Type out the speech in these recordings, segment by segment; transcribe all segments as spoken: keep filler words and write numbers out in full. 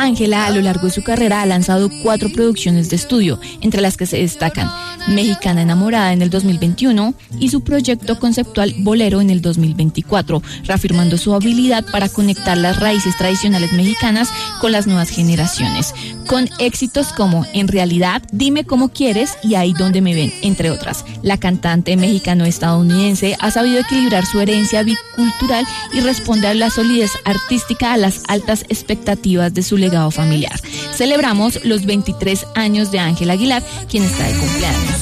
Ángela, a lo largo de su carrera, ha lanzado cuatro producciones de estudio, entre las que se destacan Mexicana Enamorada en el dos mil veintiuno y su proyecto conceptual Bolero en el dos mil veinticuatro, reafirmando su habilidad para conectar las raíces tradicionales mexicanas con las nuevas generaciones, con éxitos como En Realidad, Dime Cómo Quieres y Ahí Donde Me Ven, entre otras. La cantante mexicano-estadounidense ha sabido equilibrar su herencia bicultural y responde a la solidez artística a las altas expectativas de su legado familiar. Celebramos los veintitrés años de Ángela Aguilar, quien está de cumpleaños.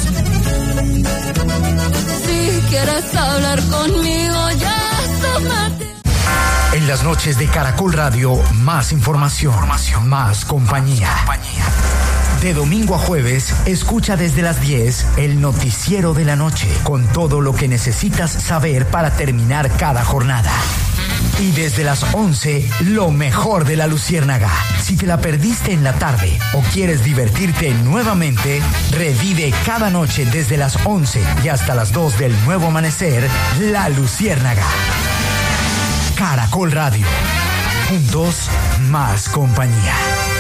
Si quieres hablar conmigo, ya tómate. En las noches de Caracol Radio, más información, información, más compañía. Más compañía. De domingo a jueves, escucha desde las diez el noticiero de la noche, con todo lo que necesitas saber para terminar cada jornada. Y desde las once, lo mejor de La Luciérnaga. Si te la perdiste en la tarde o quieres divertirte nuevamente, revive cada noche desde las once y hasta las dos del nuevo amanecer, La Luciérnaga. Caracol Radio. Juntos, más compañía.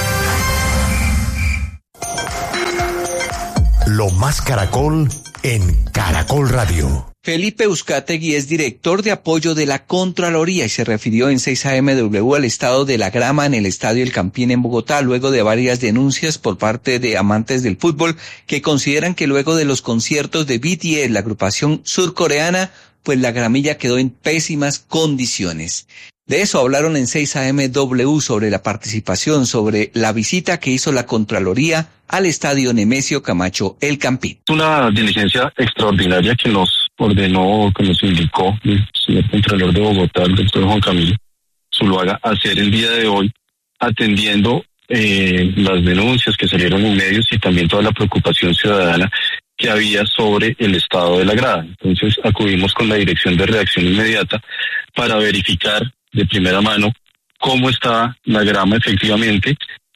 Lo más Caracol en Caracol Radio. Felipe Uzcategui es director de apoyo de la Contraloría y se refirió en seis A M W al estado de la grama en el Estadio El Campín en Bogotá, luego de varias denuncias por parte de amantes del fútbol que consideran que luego de los conciertos de B T S, la agrupación surcoreana, pues la gramilla quedó en pésimas condiciones. De eso hablaron en seis A M W sobre la participación, sobre la visita que hizo la Contraloría al estadio Nemesio Camacho El Campín. Una diligencia extraordinaria que nos ordenó, que nos indicó el señor Contralor de Bogotá, el doctor Juan Camilo Zuluaga, hacer el día de hoy, atendiendo eh, las denuncias que salieron en medios y también toda la preocupación ciudadana que había sobre el estado de la grada. Entonces acudimos con la Dirección de Reacción Inmediata para verificar de primera mano cómo está la grama efectivamente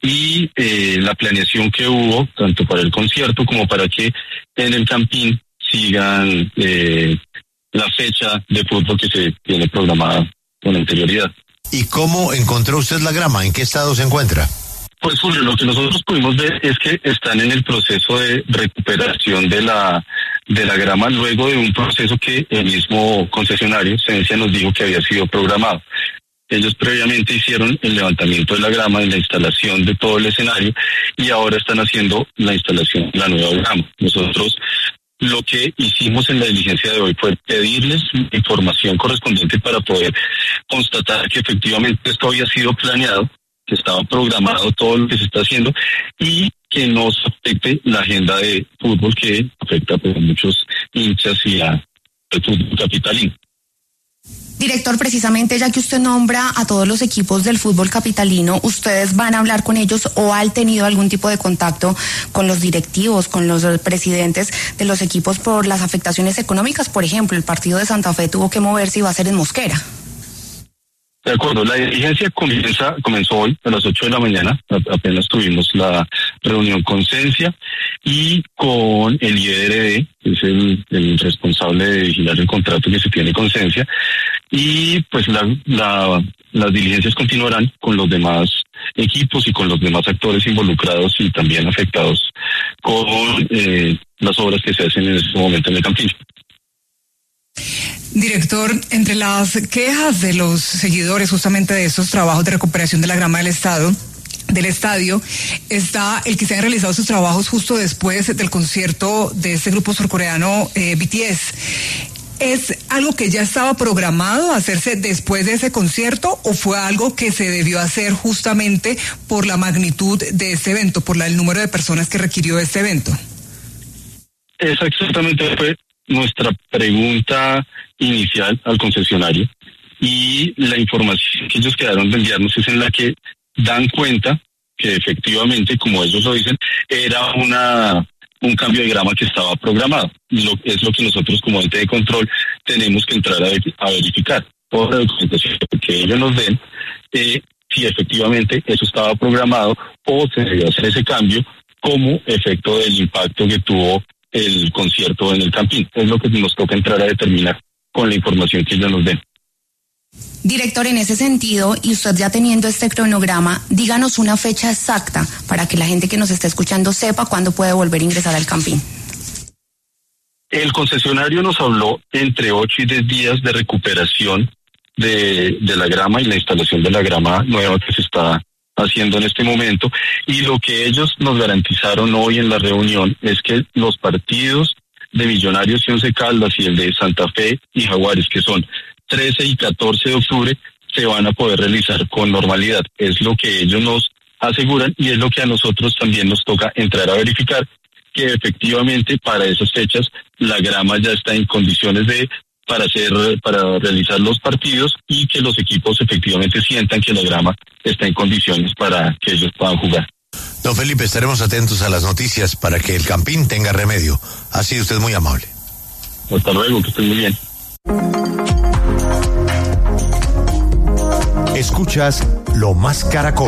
y eh, la planeación que hubo tanto para el concierto como para que en el Campín sigan eh, la fecha de fútbol que se tiene programada con anterioridad. ¿Y cómo encontró usted la grama? ¿En qué estado se encuentra? Pues Julio, lo que nosotros pudimos ver es que están en el proceso de recuperación de la de la grama luego de un proceso que el mismo concesionario, Cencia, nos dijo que había sido programado. Ellos previamente hicieron el levantamiento de la grama, de la instalación de todo el escenario y ahora están haciendo la instalación de la nueva grama. Nosotros lo que hicimos en la diligencia de hoy fue pedirles información correspondiente para poder constatar que efectivamente esto había sido planeado, que estaba programado todo lo que se está haciendo y que no se afecte la agenda de fútbol que afecta pues, a muchos hinchas y a el fútbol capitalino. Director, precisamente ya que usted nombra a todos los equipos del fútbol capitalino, ¿ustedes van a hablar con ellos o han tenido algún tipo de contacto con los directivos, con los presidentes de los equipos por las afectaciones económicas? Por ejemplo, el partido de Santa Fe tuvo que moverse y va a ser en Mosquera. De acuerdo, la diligencia comienza, comenzó hoy a las ocho de la mañana, apenas tuvimos la reunión con Cencia y con el I R D, que es el, el responsable de vigilar el contrato que se tiene con Cencia, y pues la, la, las diligencias continuarán con los demás equipos y con los demás actores involucrados y también afectados con eh, las obras que se hacen en este momento en el Campín. Director, entre las quejas de los seguidores justamente de estos trabajos de recuperación de la grama del estado, del estadio, está el que se han realizado sus trabajos justo después del concierto de este grupo surcoreano eh, B T S. ¿Es algo que ya estaba programado hacerse después de ese concierto o fue algo que se debió hacer justamente por la magnitud de este evento, por la, el número de personas que requirió este evento? Esa exactamente fue nuestra pregunta inicial al concesionario y la información que ellos quedaron de enviarnos es en la que dan cuenta que efectivamente, como ellos lo dicen, era una un cambio de grama que estaba programado. Lo, es lo que nosotros como ente de control tenemos que entrar a, a verificar por la documentación que ellos nos den eh, si efectivamente eso estaba programado o se debió hacer ese cambio como efecto del impacto que tuvo el concierto en el Campín. Es lo que nos toca entrar a determinar con la información que ellos nos den. Director, en ese sentido, y usted ya teniendo este cronograma, díganos una fecha exacta para que la gente que nos está escuchando sepa cuándo puede volver a ingresar al Campín. El concesionario nos habló entre ocho y diez días de recuperación de, de la grama y la instalación de la grama nueva que se está haciendo en este momento, y lo que ellos nos garantizaron hoy en la reunión es que los partidos de Millonarios y Once Caldas y el de Santa Fe y Jaguares, que son trece y catorce de octubre, se van a poder realizar con normalidad. Es lo que ellos nos aseguran y es lo que a nosotros también nos toca entrar a verificar, que efectivamente para esas fechas la grama ya está en condiciones de para hacer para realizar los partidos y que los equipos efectivamente sientan que la grama está en condiciones para que ellos puedan jugar. Don Felipe, estaremos atentos a las noticias para que el Campín tenga remedio. Ha sido usted muy amable. Hasta luego, que estén muy bien. Escuchas Lo Más Caracol.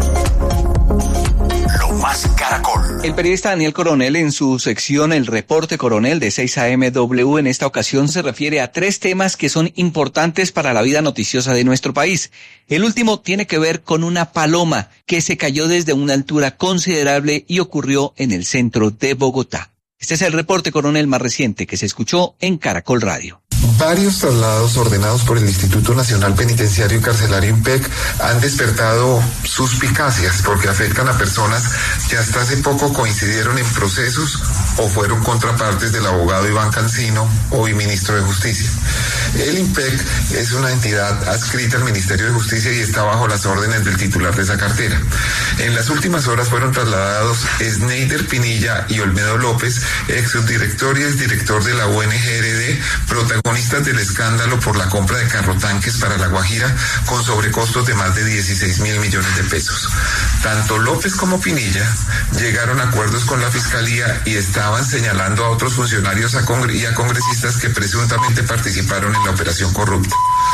Lo Más Caracol. El periodista Daniel Coronel, en su sección El Reporte Coronel de seis A M W, en esta ocasión se refiere a tres temas que son importantes para la vida noticiosa de nuestro país. El último tiene que ver con una paloma que se cayó desde una altura considerable y ocurrió en el centro de Bogotá. Este es el Reporte Coronel más reciente que se escuchó en Caracol Radio. Varios traslados ordenados por el Instituto Nacional Penitenciario y Carcelario INPEC han despertado suspicacias porque afectan a personas que hasta hace poco coincidieron en procesos o fueron contrapartes del abogado Iván Cancino, hoy ministro de Justicia. El INPEC es una entidad adscrita al Ministerio de Justicia y está bajo las órdenes del titular de esa cartera. En las últimas horas fueron trasladados Sneider Pinilla y Olmedo López, ex subdirector y exdirector de la O N G R D, protagonistas del escándalo por la compra de carrotanques para La Guajira con sobrecostos de más de dieciséis mil millones de pesos. Tanto López como Pinilla llegaron a acuerdos con la Fiscalía y estaban señalando a otros funcionarios a congre- y a congresistas que presuntamente participaron en la operación corrupta.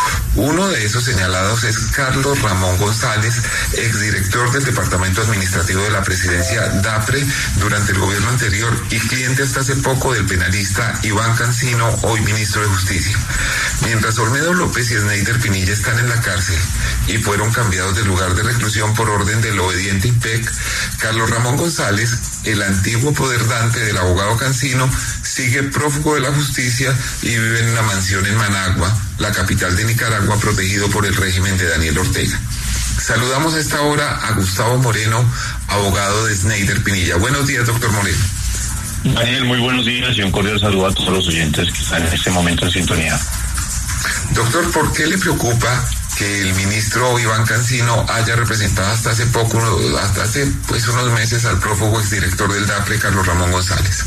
Uno de esos señalados es Carlos Ramón González, exdirector del Departamento Administrativo de la Presidencia DAPRE durante el gobierno anterior y cliente hasta hace poco del penalista Iván Cancino, hoy ministro de Justicia. Mientras Olmedo López y Sneider Pinilla están en la cárcel y fueron cambiados de lugar de reclusión por orden del obediente INPEC, Carlos Ramón González, el antiguo poderdante del abogado Cancino, sigue prófugo de la justicia y vive en una mansión en Managua, la capital de Nicaragua, protegido por el régimen de Daniel Ortega. Saludamos a esta hora a Gustavo Moreno, abogado de Sneider Pinilla. Buenos días, doctor Moreno. Daniel, muy buenos días y un cordial saludo a todos los oyentes que están en este momento en sintonía. Doctor, ¿por qué le preocupa que el ministro Iván Cancino haya representado hasta hace poco, hasta hace pues unos meses al prófugo exdirector del DAPRE, Carlos Ramón González?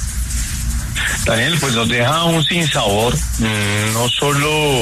Daniel, pues nos deja un sinsabor, no solo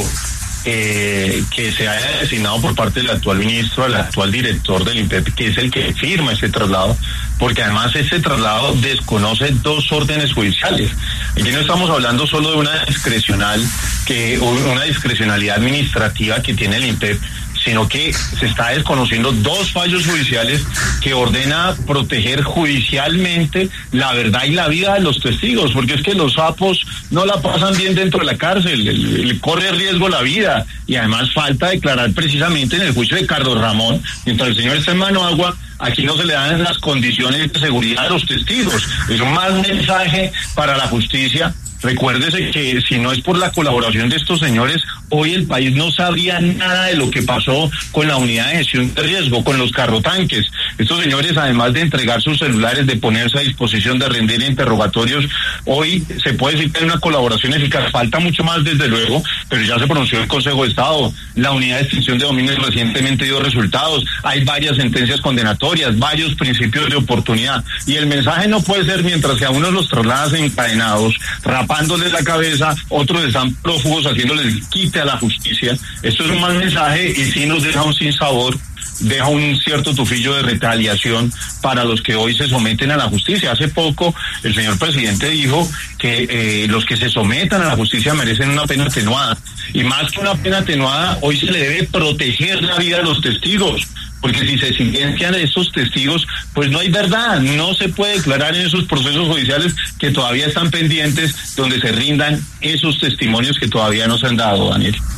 eh, que se haya designado por parte del actual ministro al actual director del INPEC, que es el que firma ese traslado, porque además ese traslado desconoce dos órdenes judiciales. Aquí no estamos hablando solo de una discrecional, que una discrecionalidad administrativa que tiene el INPEC, sino que se está desconociendo dos fallos judiciales que ordena proteger judicialmente la verdad y la vida de los testigos, porque es que los sapos no la pasan bien dentro de la cárcel, le, le corre riesgo la vida, y además falta declarar precisamente en el juicio de Carlos Ramón, mientras el señor está en Managua. Aquí no se le dan las condiciones de seguridad a los testigos. Es un mal mensaje para la justicia. Recuérdese que si no es por la colaboración de estos señores, hoy el país no sabría nada de lo que pasó con la unidad de gestión de riesgo, con los carrotanques. Estos señores, además de entregar sus celulares, de ponerse a disposición de rendir interrogatorios, hoy se puede decir que hay una colaboración eficaz. Falta mucho más, desde luego, pero ya se pronunció el Consejo de Estado. La unidad de extinción de dominio recientemente dio resultados. Hay varias sentencias condenatorias, varios principios de oportunidad. Y el mensaje no puede ser mientras que a unos los trasladas encadenados, rapándoles la cabeza, otros están prófugos haciéndoles quite a la justicia. Esto es un mal mensaje y sí nos deja un sinsabor, deja un cierto tufillo de retaliación para los que hoy se someten a la justicia. Hace poco el señor presidente dijo que eh, los que se sometan a la justicia merecen una pena atenuada, y más que una pena atenuada, hoy se le debe proteger la vida de los testigos, porque si se silencian esos testigos, pues no hay verdad, no se puede declarar en esos procesos judiciales que todavía están pendientes, donde se rindan esos testimonios que todavía no se han dado, Daniel.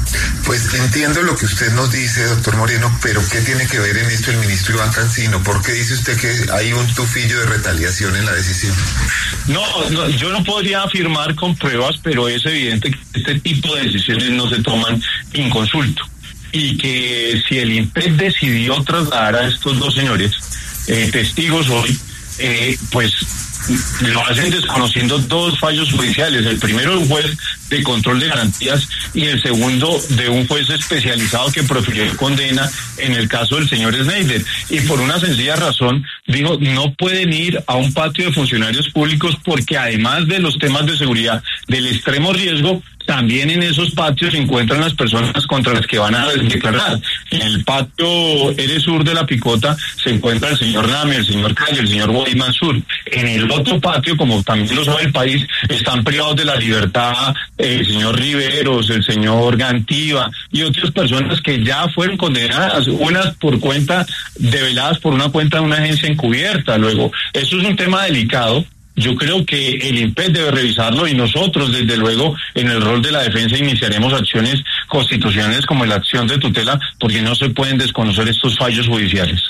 Pues entiendo lo que usted nos dice, doctor Moreno, pero ¿qué tiene que ver en esto el ministro Iván Cancino? ¿Por qué dice usted que hay un tufillo de retaliación en la decisión? No, no, yo no podría afirmar con pruebas, pero es evidente que este tipo de decisiones no se toman en consulta. Y que si el INPEC decidió trasladar a estos dos señores, eh, testigos hoy, eh, pues lo hacen desconociendo dos fallos judiciales, el primero de un juez de control de garantías y el segundo de un juez especializado que profirió condena en el caso del señor Schneider, y por una sencilla razón dijo no pueden ir a un patio de funcionarios públicos porque además de los temas de seguridad del extremo riesgo, también en esos patios se encuentran las personas contra las que van a declarar. En el patio Eres Sur de la Picota se encuentra el señor Nami, el señor Calle, el señor Guay Mansur. En el otro patio, como también lo sabe el país, están privados de la libertad el señor Riveros, el señor Gantiva y otras personas que ya fueron condenadas, unas por cuenta, develadas por una cuenta de una agencia encubierta. Luego, eso es un tema delicado. Yo creo que el INPEC debe revisarlo y nosotros, desde luego, en el rol de la defensa iniciaremos acciones constitucionales como la acción de tutela, porque no se pueden desconocer estos fallos judiciales.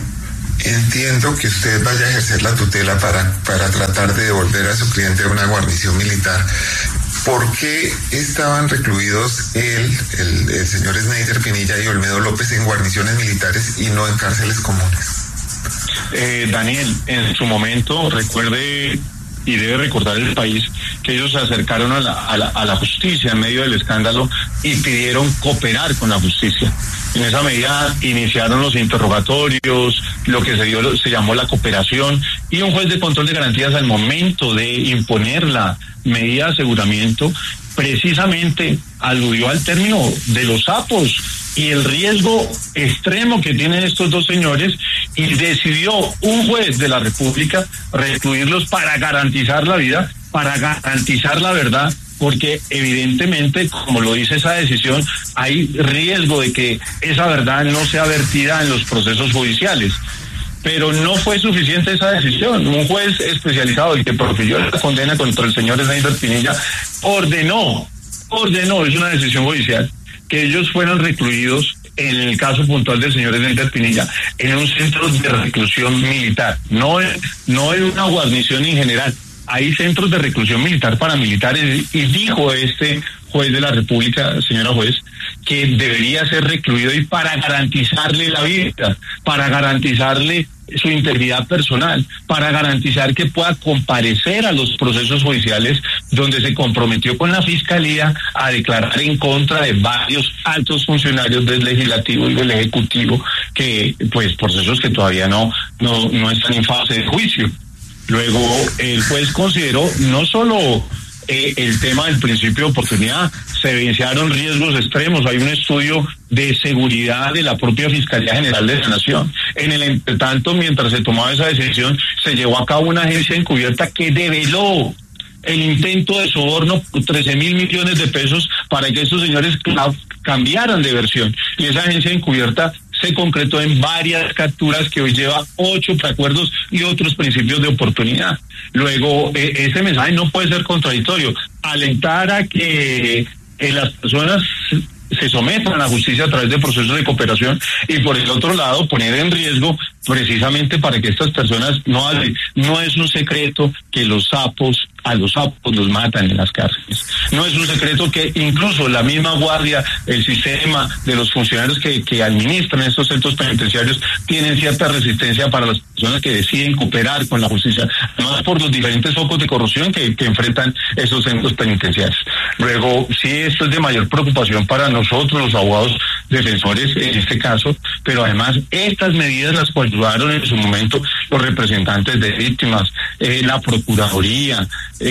Entiendo que usted vaya a ejercer la tutela para, para tratar de devolver a su cliente a una guarnición militar. ¿Por qué estaban recluidos él, el, el señor Schneider Pinilla y Olmedo López en guarniciones militares y no en cárceles comunes? Eh, Daniel, en su momento, recuerde y debe recordar el país que ellos se acercaron a la, a la, a la justicia en medio del escándalo y pidieron cooperar con la justicia. En esa medida iniciaron los interrogatorios, lo que se dio se llamó la cooperación, y un juez de control de garantías al momento de imponer la medida de aseguramiento precisamente aludió al término de los sapos y el riesgo extremo que tienen estos dos señores, y decidió un juez de la República recluirlos para garantizar la vida, para garantizar la verdad, porque evidentemente, como lo dice esa decisión, hay riesgo de que esa verdad no sea vertida en los procesos judiciales. Pero no fue suficiente esa decisión. Un juez especializado, el que profirió la condena contra el señor Schneider Pinilla, ordenó, ordenó, es una decisión judicial, que ellos fueran recluidos, en el caso puntual del señor Schneider Pinilla, en un centro de reclusión militar, no, no en una guarnición en general. Hay centros de reclusión militar para militares, y dijo este juez de la República, señora juez, que debería ser recluido y para garantizarle la vida, para garantizarle su integridad personal, para garantizar que pueda comparecer a los procesos judiciales donde se comprometió con la Fiscalía a declarar en contra de varios altos funcionarios del Legislativo y del Ejecutivo, que pues procesos que todavía no, no, no están en fase de juicio. Luego el juez consideró no solo eh, el tema del principio de oportunidad, se evidenciaron riesgos extremos. Hay un estudio de seguridad de la propia Fiscalía General de la Nación. En el entretanto, mientras se tomaba esa decisión, se llevó a cabo una agencia encubierta que develó el intento de soborno por trece mil millones de pesos para que estos señores cambiaran de versión. Y esa agencia encubierta se concretó en varias capturas que hoy lleva ocho preacuerdos y otros principios de oportunidad. Luego, eh, ese mensaje no puede ser contradictorio. Alentar a que eh, las personas se sometan a la justicia a través de procesos de cooperación, y por el otro lado poner en riesgo precisamente para que estas personas no hablen. No es un secreto que los sapos, a los sapos los matan en las cárceles. No es un secreto que incluso la misma guardia, el sistema de los funcionarios que, que administran estos centros penitenciarios tienen cierta resistencia para las personas que deciden cooperar con la justicia, además por los diferentes focos de corrupción que, que enfrentan esos centros penitenciarios. Luego, sí, esto es de mayor preocupación para nosotros, los abogados defensores en este caso, pero además estas medidas las cuales ayudaron en su momento los representantes de víctimas, eh, la Procuraduría,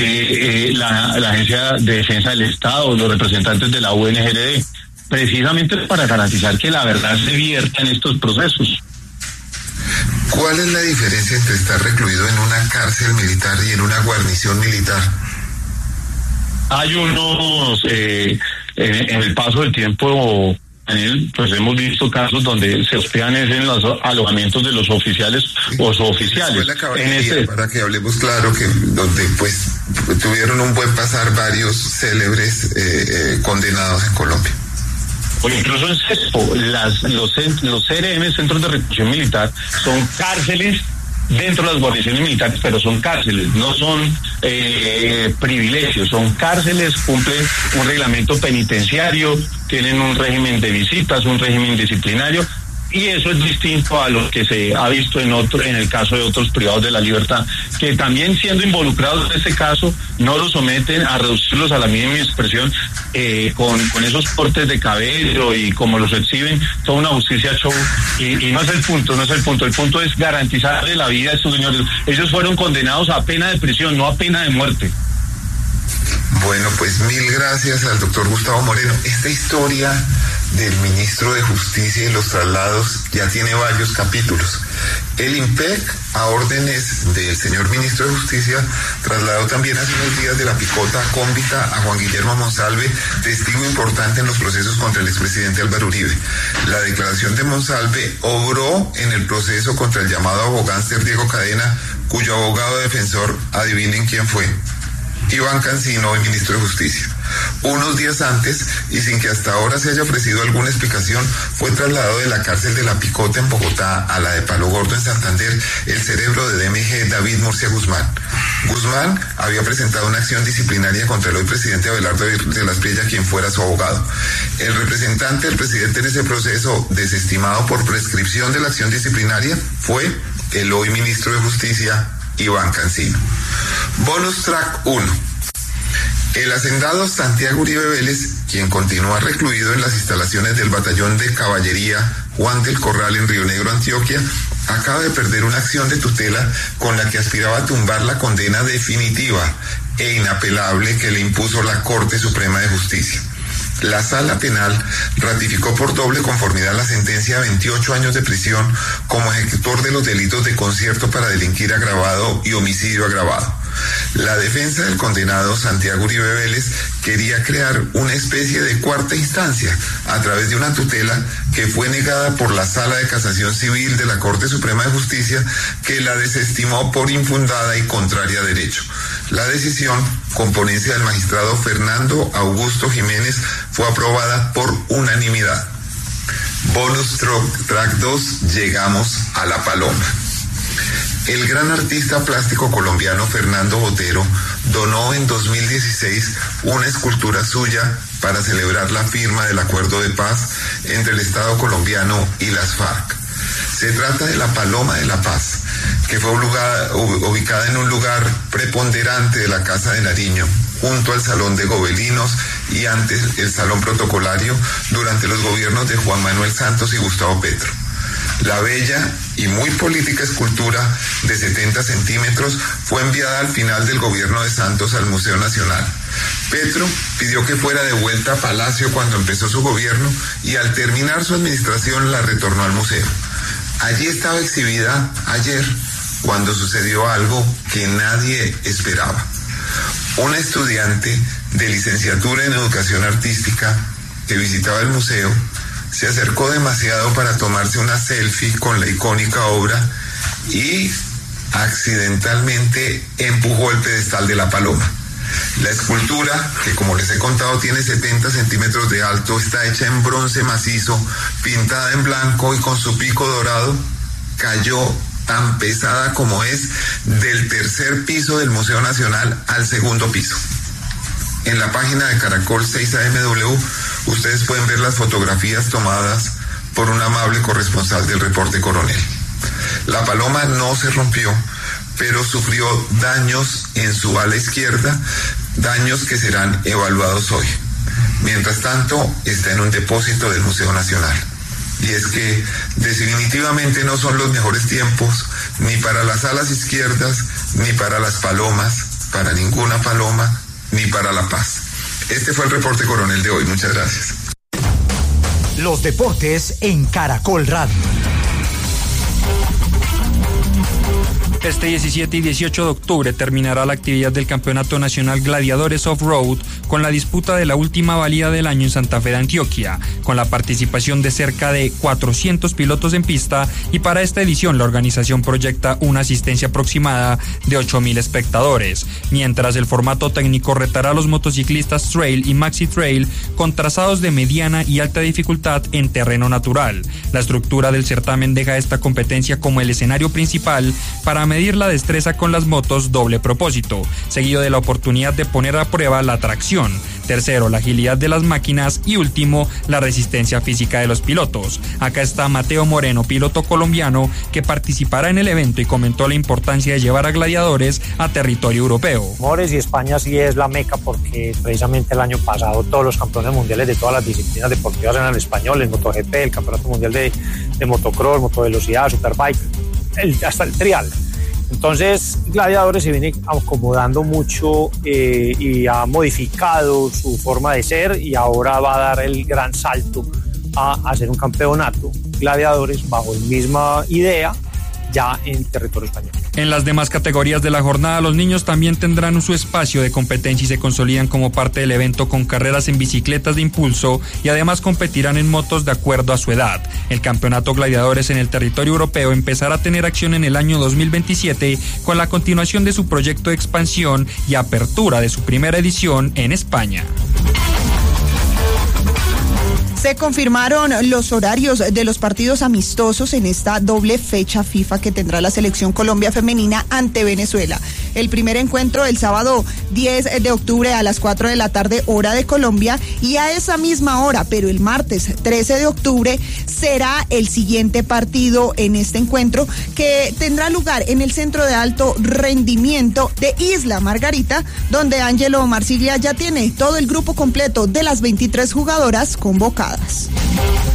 eh, eh, la, la Agencia de Defensa del Estado, los representantes de la U N G R D, precisamente para garantizar que la verdad se vierta en estos procesos. ¿Cuál es la diferencia entre estar recluido en una cárcel militar y en una guarnición militar? Hay unos, eh, en, en el paso del tiempo, Daniel, pues hemos visto casos donde se hospedan en los alojamientos de los oficiales o suboficiales. En este... Para que hablemos claro, que donde pues tuvieron un buen pasar varios célebres eh, eh, condenados en Colombia. o incluso en CESPO, las, los, los C R M, Centros de Reclusión Militar, son cárceles dentro de las guarniciones militares, pero son cárceles, no son eh, privilegios, son cárceles, cumplen un reglamento penitenciario, tienen un régimen de visitas, un régimen disciplinario, y eso es distinto a lo que se ha visto en otro, en el caso de otros privados de la libertad, que también siendo involucrados en este caso, no los someten a reducirlos a la mínima expresión, eh, con, con esos cortes de cabello y como los exhiben, toda una justicia show, y, y no es el punto, no es el punto, el punto es garantizarle la vida a estos señores. Ellos fueron condenados a pena de prisión, no a pena de muerte. Bueno, pues mil gracias al doctor Gustavo Moreno. Esta historia del ministro de Justicia y los traslados ya tiene varios capítulos. El IMPEC, a órdenes del señor ministro de Justicia, trasladó también hace unos días de la picota cómbita a Juan Guillermo Monsalve, testigo importante en los procesos contra el expresidente Álvaro Uribe. La declaración de Monsalve obró en el proceso contra el llamado abogánster Diego Cadena, cuyo abogado defensor, adivinen quién fue: Iván Cancino, el ministro de Justicia. Unos días antes, y sin que hasta ahora se haya ofrecido alguna explicación, fue trasladado de la cárcel de La Picota en Bogotá a la de Palo Gordo en Santander el cerebro de D M G David Murcia Guzmán. Guzmán había presentado una acción disciplinaria contra el hoy presidente Abelardo de las Priella, quien fuera su abogado. El representante del presidente en ese proceso, desestimado por prescripción de la acción disciplinaria, fue el hoy ministro de Justicia, Iván Cancino. Bonus track uno. El hacendado Santiago Uribe Vélez, quien continúa recluido en las instalaciones del batallón de caballería Juan del Corral en Río Negro, Antioquia, acaba de perder una acción de tutela con la que aspiraba a tumbar la condena definitiva e inapelable que le impuso la Corte Suprema de Justicia. La Sala Penal ratificó por doble conformidad la sentencia a veintiocho años de prisión como ejecutor de los delitos de concierto para delinquir agravado y homicidio agravado. La defensa del condenado Santiago Uribe Vélez quería crear una especie de cuarta instancia a través de una tutela que fue negada por la Sala de Casación Civil de la Corte Suprema de Justicia, que la desestimó por infundada y contraria a derecho. La decisión, con ponencia del magistrado Fernando Augusto Jiménez, fue aprobada por unanimidad. Bonus track dos, llegamos a La Paloma. El gran artista plástico colombiano Fernando Botero donó en dos mil dieciséis una escultura suya para celebrar la firma del acuerdo de paz entre el Estado colombiano y las FARC. Se trata de la Paloma de la Paz, que fue ubicada en un lugar preponderante de la Casa de Nariño, junto al Salón de Gobelinos y antes el Salón Protocolario durante los gobiernos de Juan Manuel Santos y Gustavo Petro. La bella y muy política escultura de setenta centímetros fue enviada al final del gobierno de Santos al Museo Nacional. Petro pidió que fuera devuelta a Palacio cuando empezó su gobierno y al terminar su administración la retornó al museo. Allí estaba exhibida ayer cuando sucedió algo que nadie esperaba. Una estudiante de licenciatura en educación artística que visitaba el museo se acercó demasiado para tomarse una selfie con la icónica obra y accidentalmente empujó el pedestal de la Paloma. La escultura, que como les he contado tiene setenta centímetros de alto, está hecha en bronce macizo, pintada en blanco y con su pico dorado, cayó tan pesada como es del tercer piso del Museo Nacional al segundo piso. En la página de Caracol seis A M W ustedes pueden ver las fotografías tomadas por un amable corresponsal del Reporte Coronel. La Paloma no se rompió, pero sufrió daños en su ala izquierda, daños que serán evaluados hoy. Mientras tanto, está en un depósito del Museo Nacional. Y es que definitivamente no son los mejores tiempos, ni para las alas izquierdas, ni para las palomas, para ninguna paloma, ni para la paz. Este fue el Reporte Coronel de hoy. Muchas gracias. Los deportes en Caracol Radio. Este diecisiete y dieciocho de octubre terminará la actividad del Campeonato Nacional Gladiadores Off-Road con la disputa de la última valía del año en Santa Fe de Antioquia, con la participación de cerca de cuatrocientos pilotos en pista, y para esta edición la organización proyecta una asistencia aproximada de ocho mil espectadores, mientras el formato técnico retará a los motociclistas trail y maxi trail con trazados de mediana y alta dificultad en terreno natural. La estructura del certamen deja esta competencia como el escenario principal para medir la destreza con las motos doble propósito, seguido de la oportunidad de poner a prueba la tracción. Tercero, la agilidad de las máquinas y último, la resistencia física de los pilotos. Acá está Mateo Moreno, piloto colombiano, que participará en el evento y comentó la importancia de llevar a gladiadores a territorio europeo. Mores y España sí es la meca porque precisamente el año pasado todos los campeones mundiales de todas las disciplinas deportivas eran españoles, el MotoGP, el Campeonato Mundial de, de Motocross, Motovelocidad, Superbike, el, hasta el trial. Entonces, Gladiadores se viene acomodando mucho eh, y ha modificado su forma de ser y ahora va a dar el gran salto a hacer un campeonato Gladiadores bajo la misma idea ya en territorio español. En las demás categorías de la jornada, los niños también tendrán su espacio de competencia y se consolidan como parte del evento con carreras en bicicletas de impulso y además competirán en motos de acuerdo a su edad. El campeonato Gladiadores en el territorio europeo empezará a tener acción en el año dos mil veintisiete con la continuación de su proyecto de expansión y apertura de su primera edición en España. Se confirmaron los horarios de los partidos amistosos en esta doble fecha FIFA que tendrá la selección Colombia femenina ante Venezuela. El primer encuentro el sábado diez de octubre a las cuatro de la tarde, hora de Colombia, y a esa misma hora, pero el martes trece de octubre, será el siguiente partido en este encuentro que tendrá lugar en el Centro de Alto Rendimiento de Isla Margarita, donde Ángelo Marsiglia ya tiene todo el grupo completo de las veintitrés jugadoras convocadas.